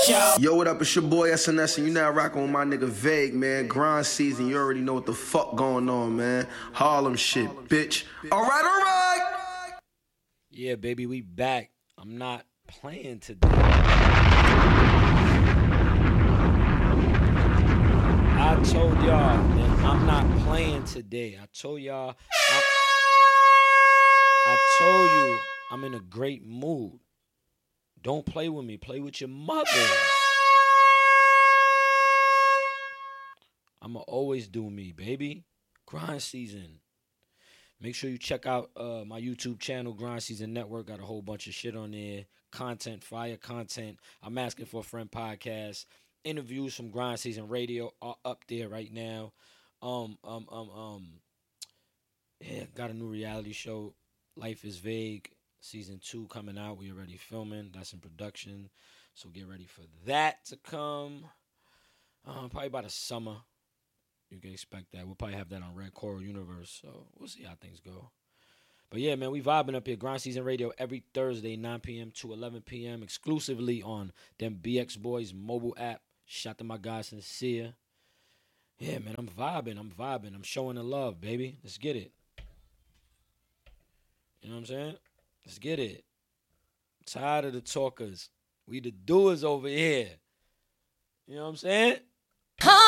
Yo, what up? It's your boy SNS, and you now rocking with my nigga Vague, man. Grind season, you already know what the fuck going on, man. Harlem shit, bitch. All right. Yeah, baby, we back. I'm not playing today. I told y'all that I'm not playing today. I told you I'm in a great mood. Don't play with me. Play with your mother. I'ma always do me, baby. Grind season. Make sure you check out my YouTube channel, Grind Season Network. Got a whole bunch of shit on there. Content, fire content. I'm Asking for a Friend podcast. Interviews from Grind Season Radio are up there right now. Yeah, got a new reality show, Life is Vague. Season 2 coming out. We already filming. That's in production. So get ready for that to come. Probably by the summer. You can expect that. We'll probably have that on Red Coral Universe. So we'll see how things go. But yeah, man, we vibing up here. Grind Season Radio every Thursday, 9 p.m. to 11 p.m. exclusively on them BX Boys mobile app. Shout to my guy Sincere. Yeah, man, I'm vibing. I'm showing the love, baby. Let's get it. You know what I'm saying? Let's get it. Tired of the talkers. We the doers over here. You know what I'm saying?